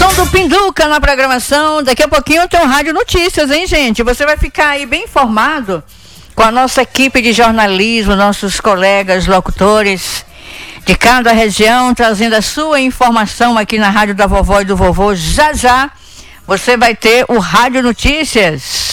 Som do Pinduca na programação. Daqui a pouquinho tem um Rádio Notícias, hein, gente? Você vai ficar aí bem informado com a nossa equipe de jornalismo, nossos colegas locutores de cada região, trazendo a sua informação aqui na Rádio da Vovó e do Vovô. Já já você vai ter o Rádio Notícias.